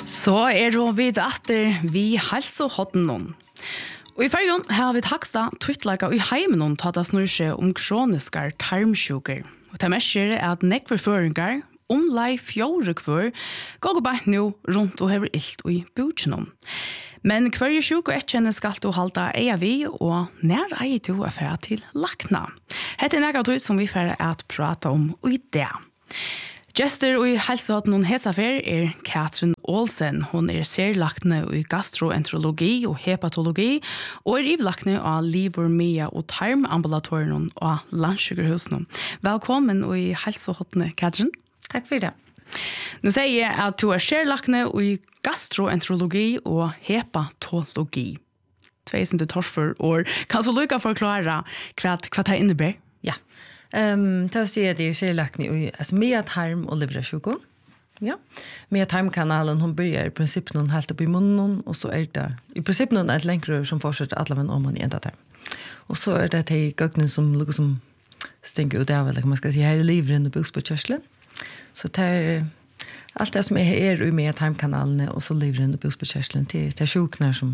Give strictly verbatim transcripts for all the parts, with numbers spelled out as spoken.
Så er det vidt atter vi hälsohotten någon. Og i fergen har vi taksta twittlaga i heimen ta det snurr seg om kroniskar tarmsjuker. Og det merker er at nekverføringar om lei fjore kvør går bare nå rundt og hever ilt i bukjenom. Men hver sjuk og etkjenne skal du halda eia vi, og nær eier du er ferdig til lakna. Hette er nekka som vi ferdig at prata om i det. Gjester og i helsehatten og hesafer er Katrin Olsen. Hun er serlakne i gastroenterologi og hepatologi, og er ivlakne av liver, mia og tarmambulatorien og landsjukerhusen. Velkommen i helsehatten, Katrin. Takk for det. Nu säger jag att du är serlakne i gastroenterologi och hepatologi. Två inte torför år. Kan så lycka förklara vad vad det innebär? Ja. Ehm um, då ser jag det är serlakne i alltså med tarm och leversjukdom. Ja. Med tarmkanalen hon börjar i princip någon helt upp i munnen och så är det i princip någon ett längre som fortsätter alla men om man i ända där. Och så är det till gögnen som lukar som stänker ut av eller kan man ska säga här i livren och bukspottkörteln. Så det är allt det som är er i med tarmkanalen och så livren och bukspottkörteln till till sjuknar som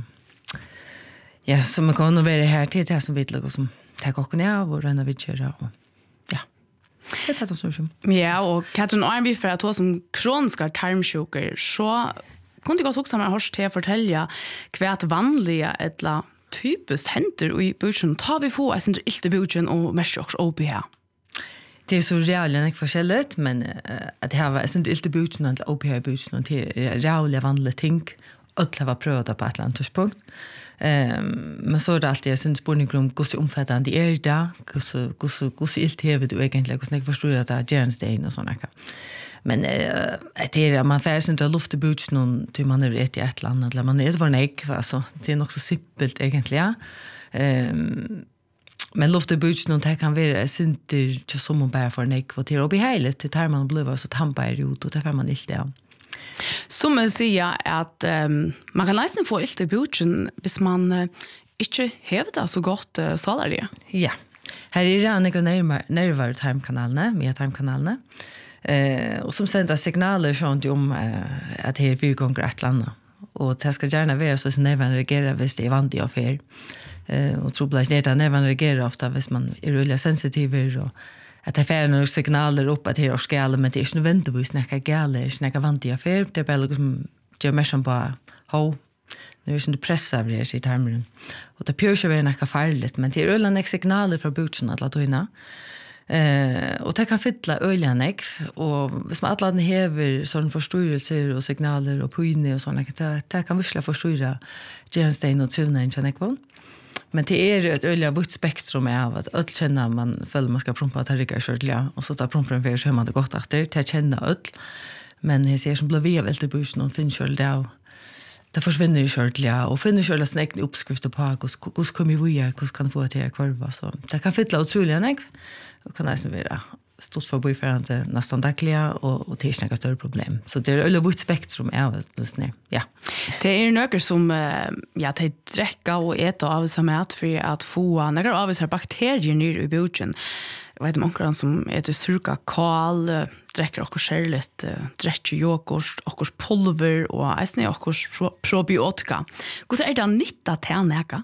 ja som man kan vara här till det som vet liksom som tar kocken av och rena vid köra och ja. Det är det som som. Ja, och Katrin Arnby för att ha som kroniska tarmsjukor så kunde jag också samma hörs till att fortälja kvärt vanliga eller typiskt händer i buken tar vi få alltså inte buken och mest också O P H. Det är så realen inte forskjelligt, men uh, att det har inte ilte butchen eller O P H-butchen och till reala vanliga ting. Alla var prövat på ett eller annat tidspunkt. Um, men så är det alltid en spurning om hur omfattande är det, hur ilt hever du egentligen, hur jag förstår att det är järnstein och sådana. Men uh, det är man färds inte luft i butchen till man är rätt i ett eller annat, eller man är ett var en ägg, alltså, det är nog så simpelt egentligen. Um, Men luft i butchen och det kan vara sinter till som man bara får nek och till och behejligt till tar man blir så tampar ut och det får man inte det. Som man säger att um, man kan nästan få ilt i butchen hvis man uh, inte hävdar så gott uh, salarier. Ja. Här är det andra nervar nervar tarmkanalerna, med tarmkanalerna. Eh och som sänder signaler sånt om uh, att det är fyra gånger ett landa. Och det ska gärna vara så att nervarna reagerar hvis det är vanligt av er. Uh, och tror bland annat att nervarna reagerar ofta hvis man är rulliga sensitiver och att det får några signaler upp att det är skala men det är inte nödvändigtvis snacka gale, snacka vantiga affär. Det är bara liksom gör mer som bara ho. Nu är det inte pressa av det i tarmen. Och det pjör sig något farligt men det är rulliga signaler från buksen att låta inna. Eh och det kan fylla öljanek och hvis man alla häver sån förstörelser och signaler och pyne och såna det, det kan visla förstöra järnstein och truna inte nekvon. Men det är ett ölja vitt spektrum av att öll känna man följer man ska prompa att det rycker körtliga och så tar prompen för så man det gott efter till känna öll. Men det ser som blir vi väl till bussen och finns själv där. Det försvinner ju körtliga och finner själv en egen uppskrift på hur hur kommer vi göra hur kan få till kvarva så. Det kan fylla otroligt nek och kan nästan vara stort för boyfriend nästan dagliga och och det är inga större problem. Så det är ett vitt spektrum av det. Ja. Det är några som ja de dräcka och äta av sig mat för att få några av så bakterier ner i buken. Jag vet många som äter surka kal, dräcker och skärlet, dräcker yoghurt och pulver och äsne och probiotika. Hur är det nytta till näka?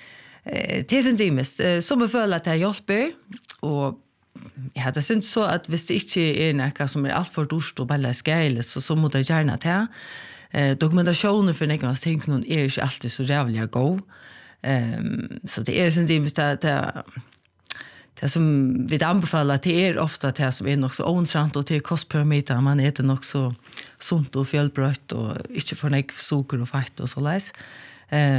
Eh det är så dyrast. Så beföll att det hjälper och ja, det syns så att hvis det inte är något som är allt för dåligt och bara skärligt så, så må det gärna ta. Eh, dokumentationen för några ting är inte alltid så jävla god. Eh, så det är sen det, det, det som vi anbefaller att det är ofta det som är också ointressant och det är kostpyramiden. Man äter nog så sunt och fjällbrött och inte för något socker och fett och så läs. Eh,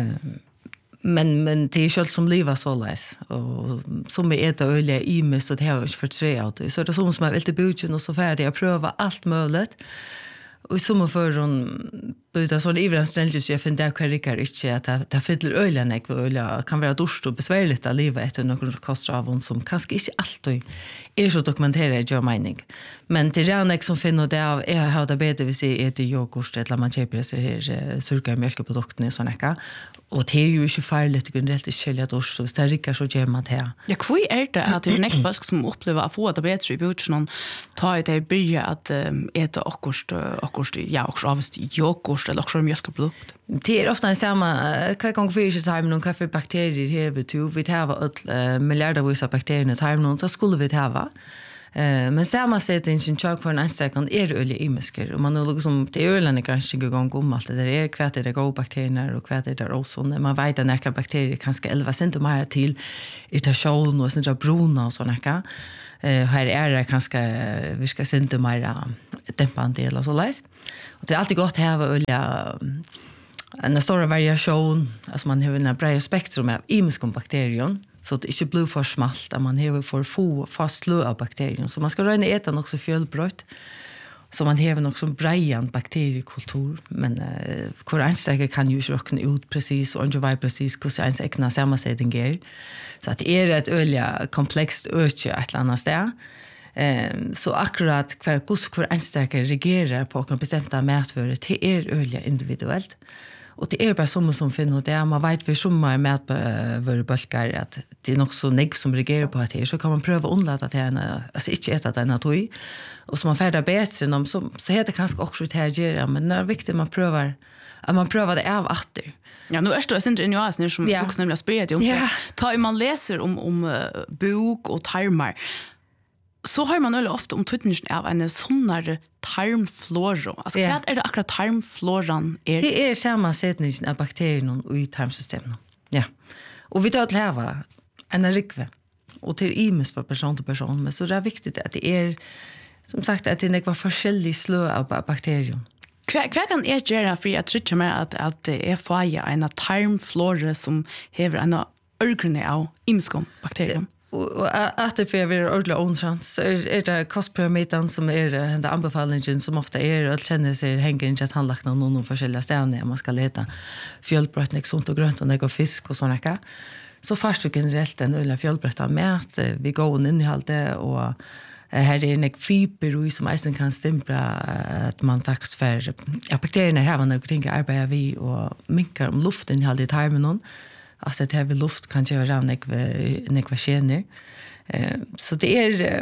Men men det är själv som lever så läs och som vi äter olja i mig så det har jag för tre auto så det är som som är väldigt butchen och så färdig att pröva allt möjligt och som för hon byta sån överensstämmelse så jag finner det kvarikar inte att det det fyller olja näck och olja kan vara dåligt och besvärligt att leva efter några kostar av hon som kanske inte alltid är så dokumenterat jag mening men det är näck som finner det av är har det bättre vi ser äter yoghurt eller man köper så här surka mjölkprodukter så näcka och det är ju inte farligt generellt i skilja dors så det rycker så gör man det. Ja, kvui är det att det är näck folk som upplever att få det bättre i butchen och ta det börja att äta yoghurt yoghurt ja också av yoghurt yoghurt eller också mjölkprodukt. Det är ofta en samma kvar gång för sig time någon kaffe bakterier här vi to vi har ett miljarder vissa bakterier i time någon så skulle vi ha. Eh men samma sätt in sin chock för en second är det olja i masker och man har liksom det ölen kanske gång om allt det är kvart det går bakterier och kvart det är också när man vet att några bakterier kanske elva cent mer till irritation och sånt där bruna och såna här. Eh här är det kanske vi ska sända mer dämpande eller så läs. Och det är alltid gott att ha olja en stor variation alltså man har en bred spektrum av imiska bakterier så att det inte blir för smalt att man har för få fast lö av bakterier så man ska röna äta också fjällbröd så man har också brejan bakteriekultur men uh, hur enstaka kan ju räkna ut precis och inte vara precis hur ens egna sammansättning är så att det är ett öliga komplext öke ett eller annat där. Um, så akkurat hur hur enstaka reagerar på några bestämda mätvaror det är öliga individuellt. Och det är bara som som finner det man vet för som är med på våra bulkar att det är nog så negg som reagerar på att det så kan man pröva undlata det ena alltså inte äta den att toy och så man färdar bättre om så så heter kanske också det här ger men det är viktigt man prövar att man prövar det av åter. Ja, nu är det inte in jag nu som också nämligen spelar om det. Ta man läser om om uh, bok och tarmar så har man väl ofta om tutningen av en sånare tarmflora. Alltså yeah. Vad är det akkurat tarmfloran är? Det är sammansättningen av bakterierna i tarmsystemet. Ja. Och vi tar att leva en rikve. Och det är imes för person till person. Men så det är viktigt att det är som sagt att det är några olika slö av bakterier. Vad kan jag göra för att trycka med att, att det är för en tarmflora som har en örgrunne av imeskom bakterier? Och att det för vi ordla ontrans så är det kostpyramiden som är den anbefallningen som ofta är att känna sig hänger inte att handlakna någon någon olika ställen man ska leta fjällbröd och sånt och grönt och något fisk och såna där. Så fast du generellt en öl fjällbröd med att vi går in i allt det och här är en fiber som isen kan stämpla att man faktiskt för ja, bakterierna här var något kring arbeta vi och minkar om luften i allt det här med någon. Alltså det här vid luft kan göra nekva skener. Eh, så det är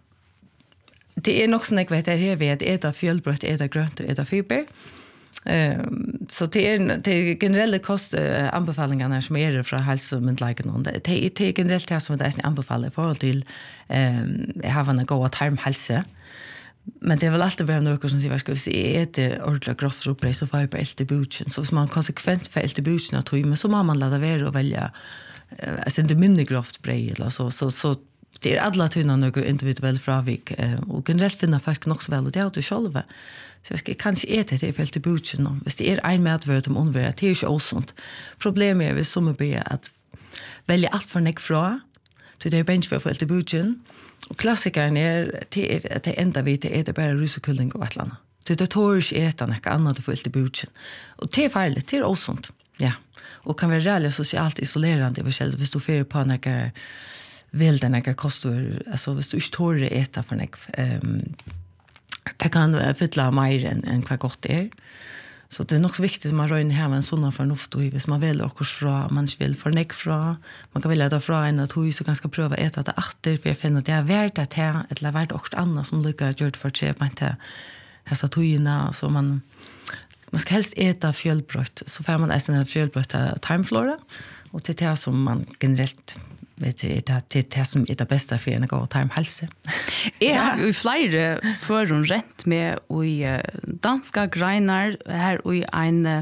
det är nog så nekva det här vid att äta fjällbröd, äta grönt och äta fiber. Eh, så det är, det är generella kostanbefallningarna som är från hälsomyndigheten. Det, det är generellt det som det är anbefaller i förhåll till eh, ha en god tarmhälsa. Men det är väl alltid bara något som säger vad ska vi säga är det ordentligt grovt upprätt så får jag på äldre budgen. Så hvis man konsekvent för äldre budgen att men så må man lada vara och välja eh, alltså inte mindre grovt brej eller så så så det är alla tunna något individuellt fravik eh, och generellt finna folk också väl och det är du själva. Så jag ska kanske äta det för äldre budgen. Hvis det är en medvärd om onvärd det är ju osont. Problemet är vi som är att välja allt för nek fra till det är bench för äldre budgen. Och klassikern är till att det enda vi det är det bara rusekulling och atlarna. Det det tors äta något annat för i budgen. Och det är farligt, det är osont. Ja. Och kan vara realligt socialt isolerande för själv hvis du fer på några vilda några kostor alltså hvis du inte tår äta för något ehm det kan fylla mer än än vad gott är. Så det är nog så viktigt att man rör in här med en sån förnuft och hvis man vill också fra, man vill förnäck fra, man kan välja att fra en att hur så ganska pröva äta det åter för jag finner att det är värt att ha eller värt också annat som lyckas gjort för att köpa inte dessa tojorna så man man ska helst äta fjällbröd så får man äta fjällbröd tarmflora och det är det som man generellt vet det det är det som är det bästa för en god tarmhälsa. Ja, vi flyr för rent med i danska greiner här och i en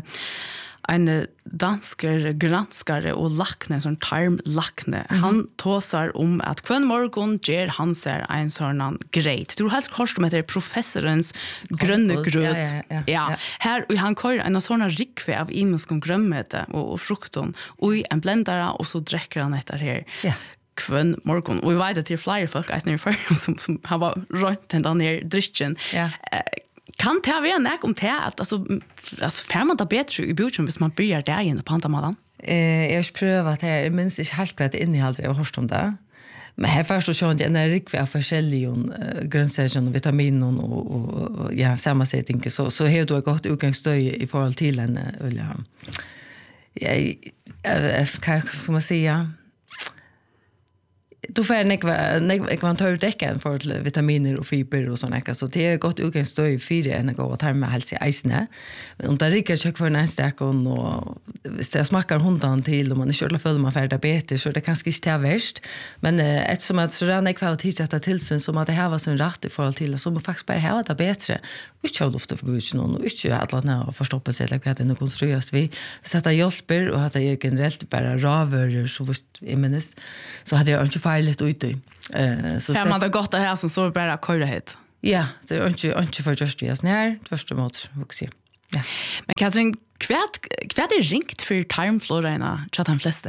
en dansker granskare och lackne som tarmlackne. Mm-hmm. Han tåsar om att kvann morgon ger han ser en sån grejt. Du har helt kort med det professorens grönne gröt. Ja, ja, ja, ja. Ja. Här och han kör en sån rikve av imenskon grömmete och, och frukton och i en blendare och så dricker han efter här. Ja. Kvann morgon. Och vi vet att det är flera folk som, som har varit rönt den ner drycken. Ja. Kan det vara näck om det att alltså alltså får man det bättre i budgeten hvis man börjar där igen på andra maten? Eh jag har prövat det här minst inte helt vad det innehåller jag har hört om det. Men här först så det är riktigt av olika uh, grönsaker och vitaminer och, och, och ja sammansättning så så har du gått utgångsstöd i förhåll till en eller ja, ja kan ska man säga då får jag nekva nekva tar däcken för vitaminer och fiber och såna så det är gott utgångsstöd i fyra en gå att ta med hälsa i isne. Men om det rycker check för en stack och hvis det smakar hundan till och man är själv full man får diabetes så det kanske inte är värst. Men eh, eftersom att så den nekva att hitta tillsyn som att det här var så en rätt i förhåll till så man faktiskt bara ha det bättre. Vi kör ofta för buch någon och inte att låta förstoppa sig eller att det någon konstrueras vi sätta hjälper och att det är generellt bara raver så visst i minst så hade jag inte farligt ute. Eh så kan man det gott det här som så bara köra hit. Ja, det är inte inte för just det när första mot vuxi. Ja. Men Katrin kvärt kvärt är ringt för tarmflora chat han flesta.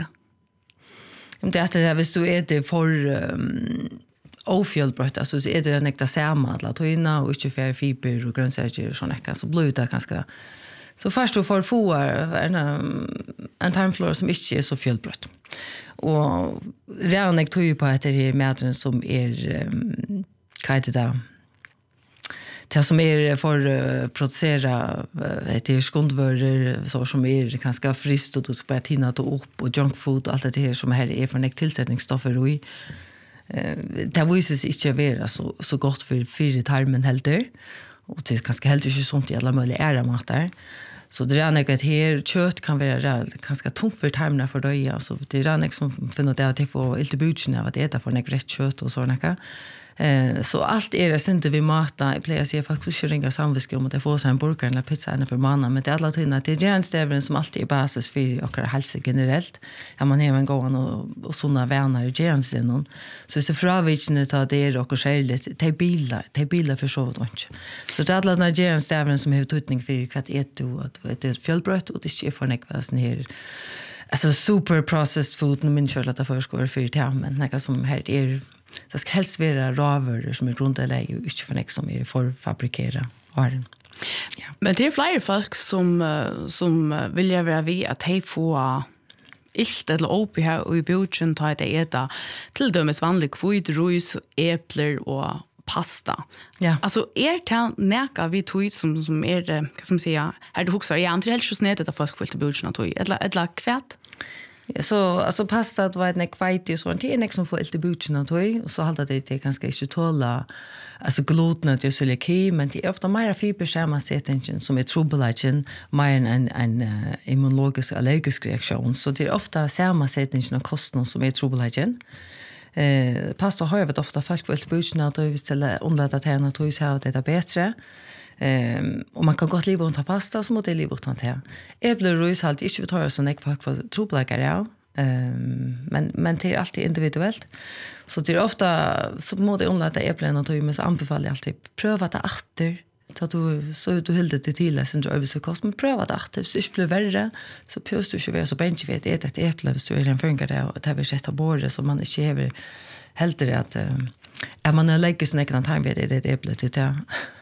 Om det är det visst du är det för um, ofjällbrott alltså så är det en äkta samma att toina och inte för fiber och grönsaker och såna så blir det ganska så först du får få en en tarmflora som inte är så fjällbrott. Och redan jag tog ju på att det är mätaren som är um, vad heter det det som är för uh, producera uh, det är skondvaror så som är ganska friskt och då ska tina ta upp och junk food och allt det här som här är för tillsättningsstoffer och i uh, det visar sig inte vara så, så gott för fyra tarmen heller och det är ganska helt inte sånt i alla möjliga ära matar. Så det är något att här kött kan vara ganska tungt för tarmarna för dig. Alltså, det är något som finner det att det får lite budsen av att äta för något rätt kött och sådana. Eh, så allt är det inte vi matar. Jag plejer att säga faktiskt inte ringa samviske om att jag får sig en burgare eller pizza än för mannen. Men det är alla tiden att det är järnstävren som alltid är basis för och hälsa generellt. Ja, man har en gång och, och sådana vänner i järnstävren. Så så fravikande tar det är och skäligt. Det är bilar. Det är bilar för så vid inte. Så det är alla de järnstävren som har tutning för vad det är att det är ett fjällbrott och det är för något sån här alltså super processed food när min kör att förskår för det men något som här är det ska helst vara raver som är grundläggande och inte för något som är för fabrikera varen. Ja. Men det är flera folk som som vill göra vi att de får ilt eller opi här och i bjudsen tar det äta till dömes vanlig kvitt ris, äppler och pasta. Ja. Alltså är det näka vi tog som som är vad ska man säga är det huxar jag inte helt så snett att folk vill till bjudsen tog eller eller kvärt. Ja, så alltså pasta det var en kvite och sånt det är som får lite bjudsen och tog och så håller det det ganska inte tåla alltså gluten det är celiaki men det är ofta mer fibersammansättningen som är trubbelagen mer en en, en uh, immunologisk allergisk reaktion så det är ofta sammansättningen av kosten som är trubbelagen. Eh pasta har jag ofta folk vill bjudsen att vi ställer underlätta tärna tog så här det är bättre. Ehm och man kan gott leva utan pasta så måste det leva utan te. Äpplen och ris halt inte vi tar så nek för för trubbelagar ja. Ehm men men det är alltid individuellt. Så det är ofta så måste det underlätta äpplen och tog med så anbefaller jag alltid pröva det åter. Så du så du höll det till sen du över så kost men pröva det åter så det blir värre så påst du inte vara så bench vet äta ett äpple så är det en funkar det och det vill sätta bordet så man inte häver helt det att är man lägger såna kan ta med det äpple till det.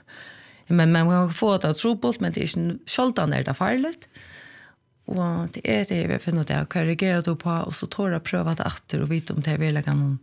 Men man kan få det trubbelt, men det är inte skjoltan är det farligt. Och det är det vi finner det. Korrigera då på och så tar jag pröva det efter och vita om det är väl kan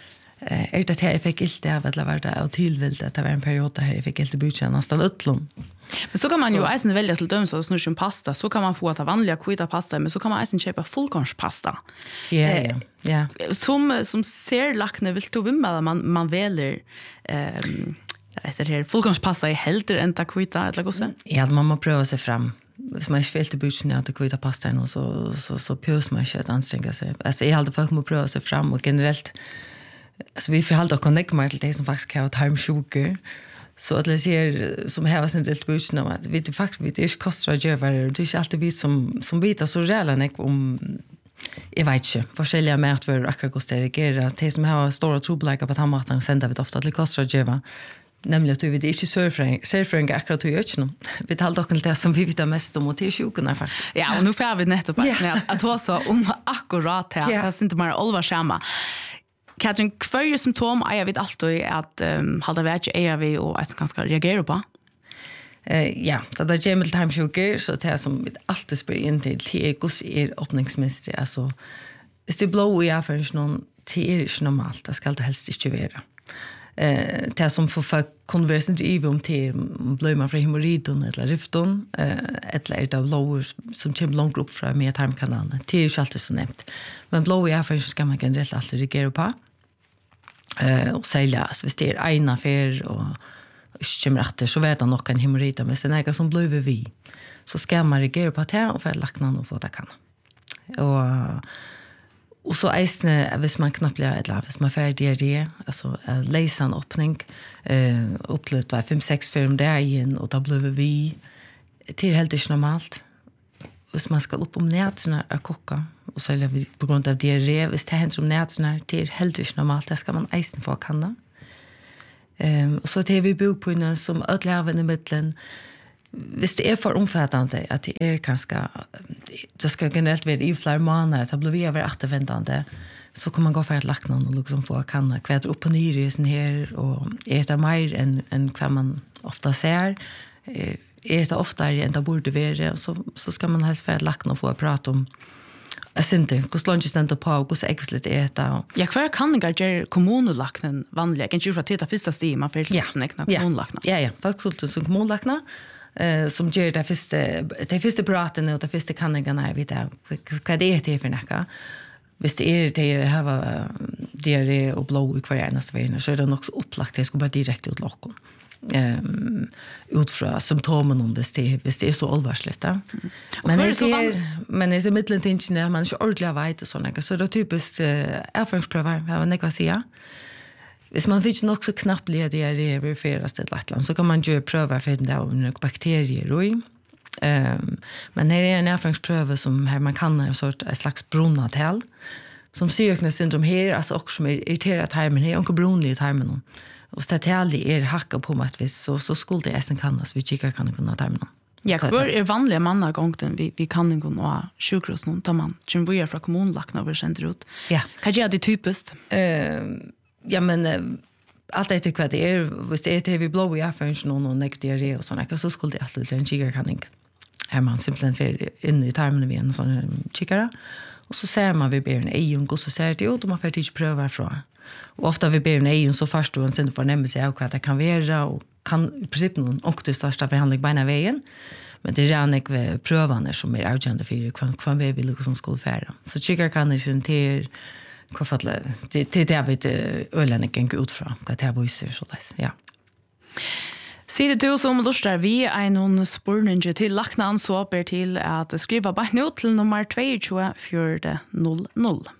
eh är det här jag fick inte av att lära det och tillvilt att det var en period där jag fick inte budget nästan utlån. Men så kan man ju även välja till döms att snurra pasta så kan man få att vanliga kvita pasta men så kan man även köpa fullkornspasta. Ja ja. Ja. Som som ser lakne vill du vimma man man väljer ehm efter det här fullkornspasta är helt än ta kvita eller vad så? Ja, man måste pröva sig fram. Som man fällt i budgeten att kvita pasta och så så så pös man inte att anstränga sig. Alltså jag hade folk måste pröva sig fram och generellt alltså vi får hålla connect med det som faktiskt kan vara tarmsjuka. Så att det ser som här var sen det budgeten att vi det faktiskt vi det är kostar att göra det är inte alltid vi som som vita så reellt om jag vet inte, forskjelliga mätver akkurat går reagera. Det som har stora trubbelager på tandmaten sända vi ofta till kostar att göra. Nämligen att vi det är inte surfring, surfring akkurat hur jag inte. Vi talar dock om det som vi vet mest om och till sjukorna faktiskt. Ja, och nu får vi nettopp yeah. att, att ha så om akkurat det. Yeah. Det är inte bara allvarsamma. Katrin, kvar symptom är jag vet alltid att um, halda vet jag är vi och att ganska reagera på. Uh, ja, så det är med tarmsjukor så det som vi alltid spyr in till det är öppningsmässigt. Alltså, hvis det blå i affärs någon det är inte normalt. Det ska det helst inte vara. Eh det som för för konversen till om till blir man från hemorrhoiden eller rifton eh ett lärt av lower som kommer långt upp från med tarmkanalen. Det är ju alltid så nämnt. Men blå i affärs ska man generellt alltid reagera på. Eh, och sälja, alltså hvis det är en affär och ikke kommer etter, så vet han nok en hemorrhida, men det er noe som blir vi. Så skal man reagere på det, og få lagt noen og få det kan. Og, og så eisne, hvis man knappt blir, eller hvis man er ferdig det, altså leise en åpning, eh, opplevd var fem seks før om dagen, og da blir vi, det er helt ikke normalt. Hvis man skal opp om nætene og kokke, og så er det på grunn av diarré, hvis det hender om nætene, det er helt ikke normalt, det skal man eisne få kanna. Um, og så det vi bor på innan som ödlaven i middelen, hvis det er for omfattande at det er ganske, det skal generelt være i flere måneder, det blir vi over ettervendende, så kan man gå for et lagt noen og liksom få kanna kvæder opp og nyr i sin her, og eta mer enn en hva man ofta ser, eta oftere enn det burde være, og så, så skal man helst få et lagt noen og få prate om jag syns inte, hur långt ständer på och hur äckligt det äta. Ja, kvar kan jag göra kommunlaknen vanliga. Jag kan ju för att titta första steg man får till såna egna kommunlakna. Ja, ja, faktiskt som kommunlakna eh som gör det första det första praten och det första kanningarna vet jag vad det är till för näka. Hvis det är det här var diarré och blå i kvar enaste vägen så är det också upplagt det ska bara direkt ut lockon. Ehm ut från symptomen om det är hvis det är så allvarligt då. Mm. Men det är men det är mittlen tingen där man inte ordentligt vet och såna så det är typiskt erfarenhetsprövar jag vet inte vad säga. Hvis man fick nog så knappt led diarré över flera ställen så kan man ju pröva för det om bakterier och ehm men det är en erfarenhetspröva som här man kan en sort en slags brunnatel som syknes syndrom här alltså också som är irriterat här men här onkel brunn i tarmen. Och så tal det är hacka på mat vis så så skulle det essen kannas vi kikar kan kunna ta med. Ja, kvar är vanliga manna gången vi vi kan inte gå sjukhus någon tar man. Som vi är från kommunlakna över center ut. Ja. Kan jag det typiskt? Eh ja men allt det tycker det är visst det är vi blå i affären någon och nektar och såna så skulle det alltid en kikar kan inte. Här man simpelthen för in i tarmen vi en sån kikara. Och så ser man vi ber en ejung och så ser det ut och man får inte pröva från. Och ofta vi ber en ejung så först då en sen får nämna sig av vad det kan vara och kan i princip någon och det största behandling på ena vägen. Men det är redan inte prövande som är avgörande för vad vi vill som skulle färda. Så kikar kan inte till vad fattar det det det vet ölen kan gå ut från vad det här visar så läs. Ja. Sier du som lustar vi er noen spurninge til lakna ansvaper til at skriva bare nå til nummer två två fyra noll noll.